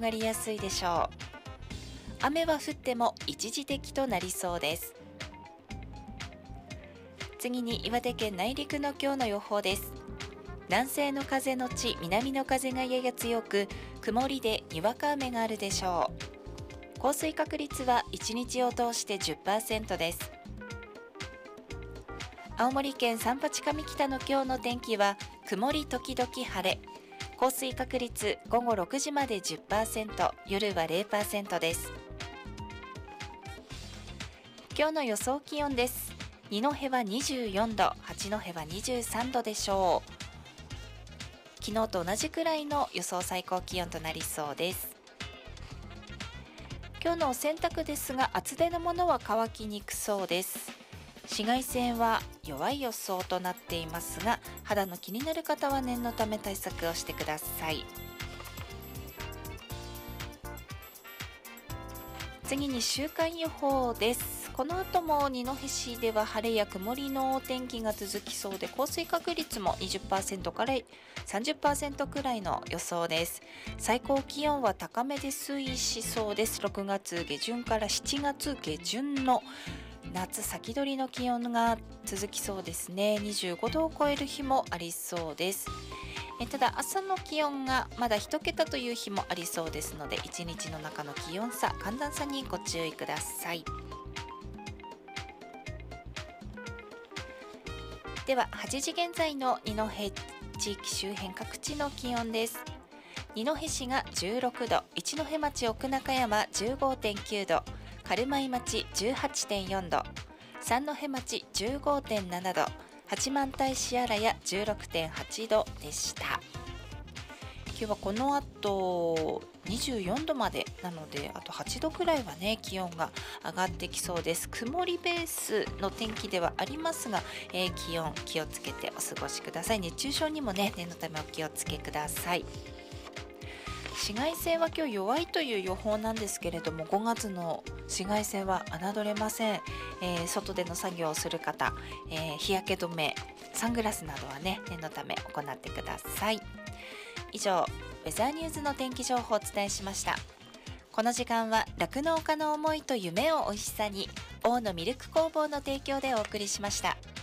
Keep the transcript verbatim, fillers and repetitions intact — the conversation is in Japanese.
がりやすいでしょう。雨は降っても一時的となりそうです。次に岩手県内陸の今日の予報です。南西の風のち南の風がやや強く、曇りでにわか雨があるでしょう。降水確率はいちにちを通して じゅっパーセント です。青森県三八上北の今日の天気は曇り時々晴れ、降水確率ごごろくじまで じゅっパーセント、夜は ゼロパーセント です。今日の予想気温です。二戸はにじゅうよんど、八戸はにじゅうさんどでしょう。昨日と同じくらいの予想最高気温となりそうです。今日のお洗濯ですが、厚手のものは乾きにくそうです。紫外線は弱い予想となっていますが、肌の気になる方は念のため対策をしてください。次に週間予報です。この後も二戸市では晴れや曇りの天気が続きそうで、降水確率も にじゅっパーセント から さんじゅっパーセント くらいの予想です。最高気温は高めで推移しそうです。ろくがつげじゅんからしちがつげじゅんの夏先取りの気温が続きそうですね。にじゅうごどを超える日もありそうです。えただ朝の気温がまだ一桁という日もありそうですので、一日の中の気温差、寒暖差にご注意ください。でははちじ現在の二戸地域周辺各地の気温です。二戸市がじゅうろくど、一戸町奥中山 じゅうごてんきゅうど、軽米町 じゅうはちてんよんど、三戸町 じゅうごてんななど、八幡平市新谷 じゅうろくてんはちどでした。今日はこの後にじゅうよんどまでなので、あとはちどくらいはね気温が上がってきそうです。曇りベースの天気ではありますが、えー、気温気をつけてお過ごしください。熱中症にもね念のためお気をつけください。紫外線は今日弱いという予報なんですけれども、ごがつの紫外線は侮れません。えー、外での作業をする方、えー、日焼け止め、サングラスなどはね念のため行ってください。以上、ウェザーニューズの天気情報をお伝えしました。この時間は酪農家の思いと夢をおいしさに、大野ミルク工房の提供でお送りしました。